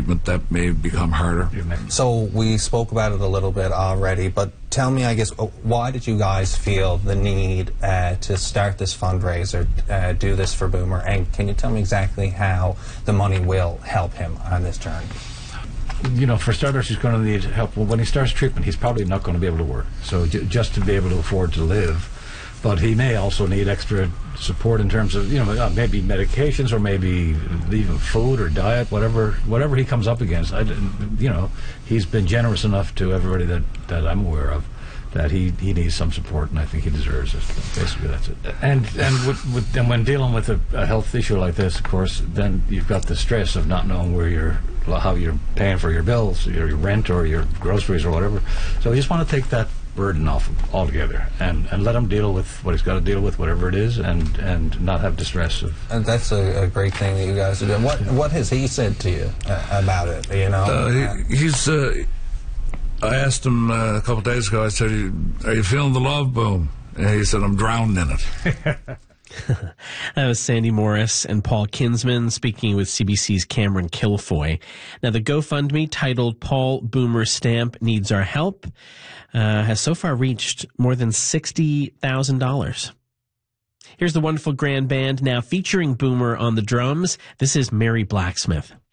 treatment, that may become harder. So we spoke about it a little bit already, but tell me, I guess, why did you guys feel the need to start this fundraiser, do this for Boomer, and can you tell me exactly how the money will help him on this journey? You know, for starters, he's going to need help. Well, when he starts treatment, he's probably not going to be able to work, so just to be able to afford to live. But he may also need extra support in terms of, maybe medications or maybe even food or diet, whatever he comes up against. He's been generous enough to everybody that I'm aware of that he needs some support, and I think he deserves it. Basically, that's it. And when dealing with a health issue like this, of course, then you've got the stress of not knowing how you're paying for your bills, your rent or your groceries or whatever. So you just want to take that burden off him altogether and let him deal with what he's got to deal with, whatever it is, and not have distress. And that's a great thing that you guys are doing. What has he said to you about it? I asked him a couple of days ago, I said, are you feeling the love boom? And he said, I'm drowned in it. That was Sandy Morris and Paul Kinsman speaking with CBC's Cameron Kilfoy. Now, the GoFundMe titled Paul Boomer Stamp Needs Our Help has so far reached more than $60,000. Here's the wonderful grand band now featuring Boomer on the drums. This is Mary Blacksmith.